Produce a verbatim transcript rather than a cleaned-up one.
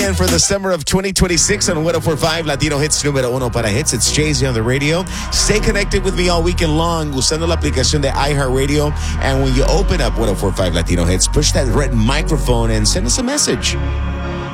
weekend for the summer of twenty twenty-six on one oh four point five Latino Hits número uno para hits. It's Jay-Z on the radio. Stay connected with me all weekend long usando la aplicación de iHeartRadio. And when you open up one oh four point five Latino Hits, push that red microphone and send us a message.